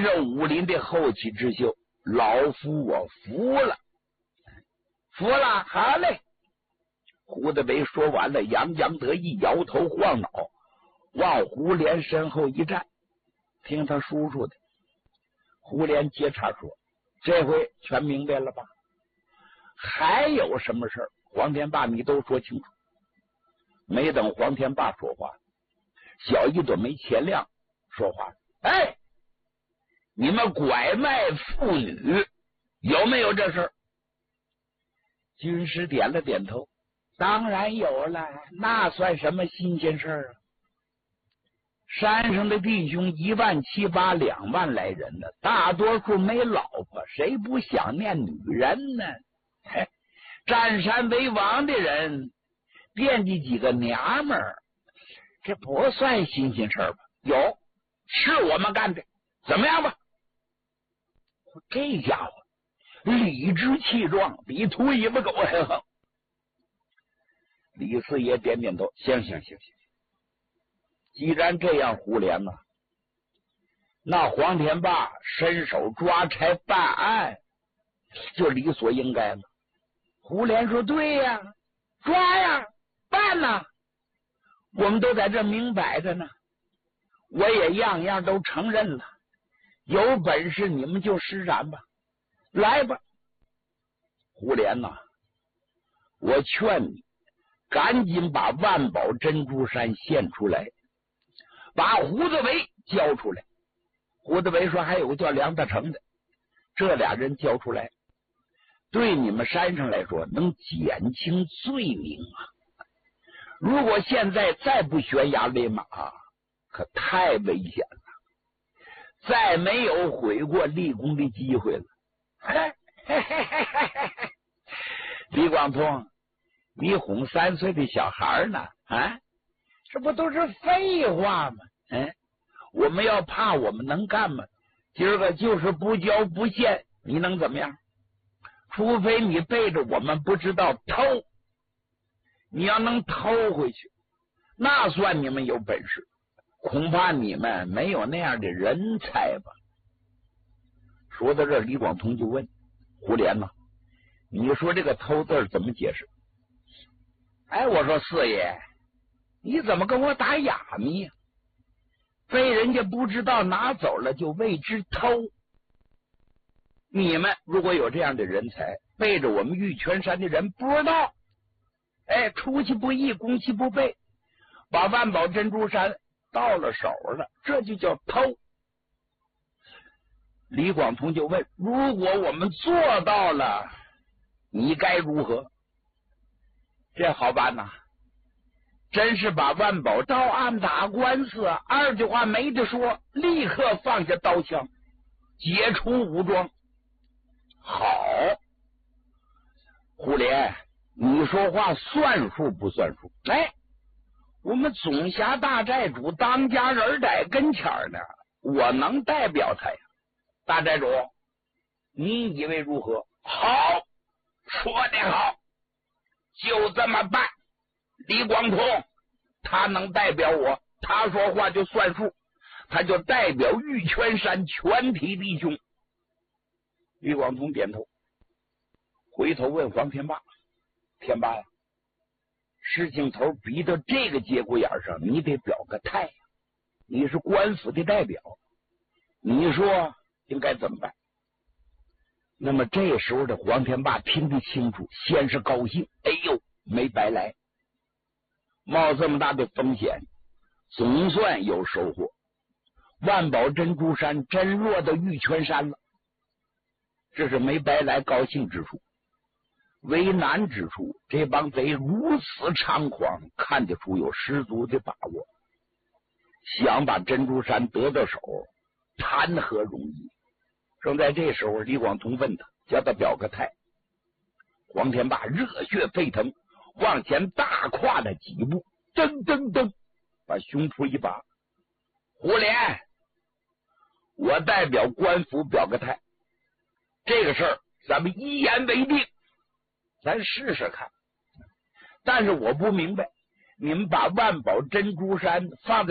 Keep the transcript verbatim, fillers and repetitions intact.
着武林的后起之秀，老夫我服了，服了，好嘞。胡德伟说完了，洋洋得意，摇头晃脑，往胡连身后一站，听他叔叔的。胡连接茬说：“这回全明白了吧？还有什么事儿？黄天霸，你都说清楚。”没等黄天霸说话，小一朵梅钱亮说话：“哎，你们拐卖妇女有没有这事儿？”军师点了点头：“当然有了，那算什么新鲜事儿啊？山上的弟兄一万七八两万来人呢，大多数没老婆，谁不想念女人呢？嘿，占山为王的人惦记几个娘们儿，这不算新鲜事儿吧？有，是我们干的，怎么样吧？”这家伙理直气壮，比秃尾巴狗还横。李四爷点点头：“行行行行，既然这样，胡连呐、啊，那黄天霸伸手抓差办案，就理所应该了。”胡连说：“对呀，抓呀，办呐，我们都在这明摆着呢，我也样样都承认了。有本事你们就施展吧，来吧。”胡连呐、啊，我劝你赶紧把万宝珍珠山献出来，把胡子维交出来。胡子维说：“还有个叫梁大成的，这俩人交出来，对你们山上来说能减轻罪名啊！如果现在再不悬崖勒马，可太危险了，再没有悔过立功的机会了。”李广通，你哄三岁的小孩呢？啊，这不都是废话吗？嗯，我们要怕我们能干吗？今儿个就是不交不献，你能怎么样？除非你背着我们不知道偷，你要能偷回去，那算你们有本事。恐怕你们没有那样的人才吧。说到这，李广通就问胡连呐：“你说这个偷字怎么解释？”哎，我说四爷，你怎么跟我打哑谜呀？被人家不知道拿走了就谓之偷。你们如果有这样的人才，背着我们玉泉山的人不知道，哎，出其不意，攻其不备，把万宝珍珠山到了手了，这就叫偷。李广通就问：“如果我们做到了，你该如何？”这好办呐，真是把万宝到案打官司，二句话没得说，立刻放下刀枪，解除武装。好，胡连，你说话算数不算数？哎，我们总辖大寨主当家人在跟前呢，我能代表他呀。大寨主，你以为如何？好，说得好，就这么办。李广通他能代表我，他说话就算数，他就代表玉泉山全体弟兄。李广通点头，回头问黄天霸：“天霸呀，事情头逼到这个节骨眼上，你得表个态呀！你是官府的代表，你说应该怎么办？”那么这时候的黄天霸听得清楚，先是高兴，哎呦，没白来，冒这么大的风险，总算有收获。万宝珍珠山真落到玉泉山了，这是没白来高兴之处。为难之处，这帮贼如此猖狂，看得出有十足的把握，想把珍珠山得到手，谈何容易？正在这时候，李广通问他，叫他表个态。黄天霸热血沸腾，往前大跨了几步，噔噔噔，把胸脯一拔：“胡连，我代表官府表个态，这个事儿咱们一言为定，咱试试看。但是我不明白，你们把万宝珍珠山放在